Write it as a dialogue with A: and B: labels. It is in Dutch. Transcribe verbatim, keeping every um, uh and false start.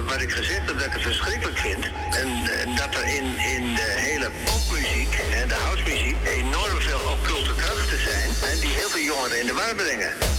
A: wat ik gezegd heb, dat ik het verschrikkelijk vind. En uh, dat er in, in de hele popmuziek en de housemuziek enorm veel occulte krachten zijn. En die heel veel jongeren in de war brengen.